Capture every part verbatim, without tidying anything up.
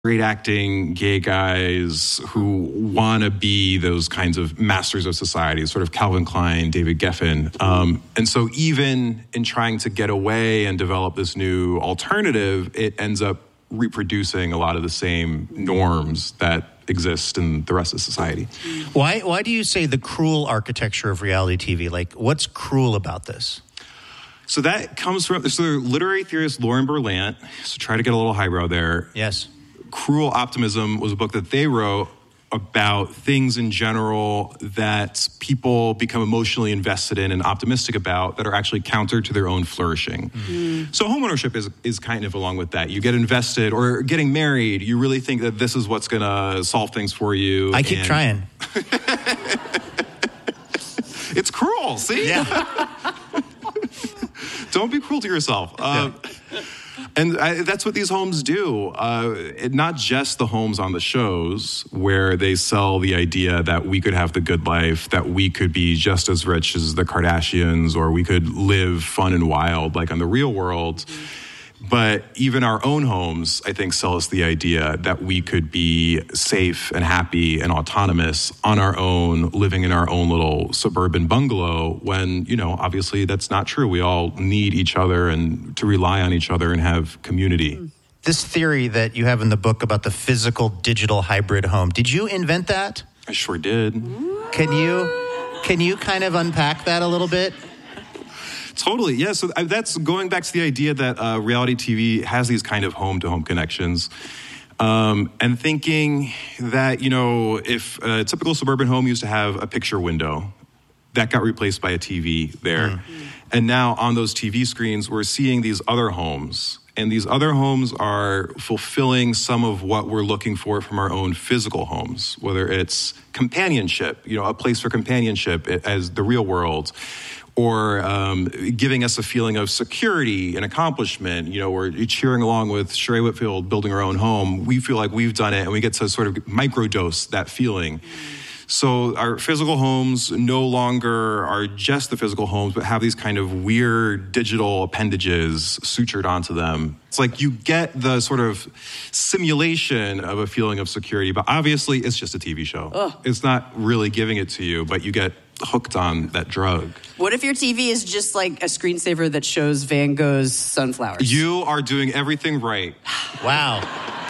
great acting gay guys who want to be those kinds of masters of society, sort of Calvin Klein, David Geffen. Um, and so even in trying to get away and develop this new alternative, it ends up reproducing a lot of the same norms that exist in the rest of society. Why, why do you say the cruel architecture of reality T V? Like, what's cruel about this? So that comes from, so literary theorist Lauren Berlant, so try to get a little highbrow there. Yes. Cruel Optimism was a book that they wrote about things in general that people become emotionally invested in and optimistic about that are actually counter to their own flourishing. Mm-hmm. So homeownership is is kind of along with that. You get invested, or getting married, you really think that this is what's going to solve things for you. I keep and trying. It's cruel, see? Yeah. Don't be cruel to yourself. Uh, yeah. And I, that's what these homes do. Uh, it, not just the homes on the shows where they sell the idea that we could have the good life, that we could be just as rich as the Kardashians, or we could live fun and wild like on the real world. Mm-hmm. But even our own homes, I think, sell us the idea that we could be safe and happy and autonomous on our own, living in our own little suburban bungalow, when, you know, obviously that's not true. We all need each other and to rely on each other and have community. This theory that you have in the book about the physical digital hybrid home, did you invent that? I sure did. Can you, can you kind of unpack that a little bit? Totally, yeah. So that's going back to the idea that uh, reality T V has these kind of home-to-home connections. Um, and thinking that, you know, if a typical suburban home used to have a picture window, that got replaced by a T V there. Mm-hmm. And now on those T V screens, we're seeing these other homes. And these other homes are fulfilling some of what we're looking for from our own physical homes, whether it's companionship, you know, a place for companionship as the real world, or um, giving us a feeling of security and accomplishment. You know, we're cheering along with Sheree Whitfield building her own home. We feel like we've done it, and we get to sort of microdose that feeling. So our physical homes no longer are just the physical homes, but have these kind of weird digital appendages sutured onto them. It's like you get the sort of simulation of a feeling of security, but obviously it's just a T V show. Ugh. It's not really giving it to you, but you get hooked on that drug. What if your T V is just like a screensaver that shows Van Gogh's sunflowers? You are doing everything right. Wow.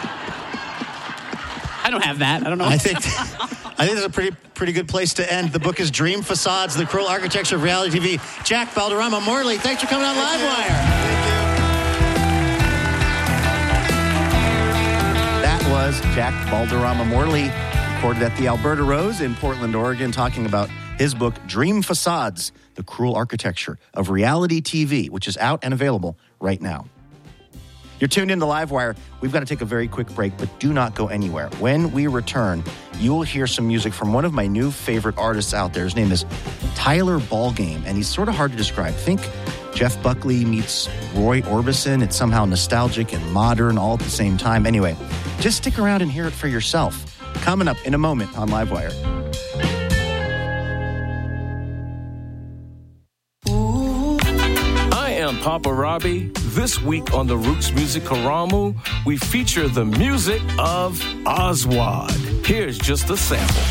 I don't have that. I don't know. I think I think that's a pretty pretty good place to end. The book is Dream Facades, The Cruel Architecture of Reality T V. Jack Balderrama Morley, thanks for coming on Livewire. That was Jack Balderrama Morley, recorded at the Alberta Rose in Portland, Oregon, talking about his book, Dream Facades, The Cruel Architecture of Reality T V, which is out and available right now. You're tuned into Livewire. We've got to take a very quick break, but do not go anywhere. When we return, you will hear some music from one of my new favorite artists out there. His name is Tyler Ballgame, and he's sort of hard to describe. Think Jeff Buckley meets Roy Orbison. It's somehow nostalgic and modern all at the same time. Anyway, just stick around and hear it for yourself. Coming up in a moment on Livewire. Papa Robbie. This week on the Roots Music Karamu, we feature the music of Oswald. Here's just a sample.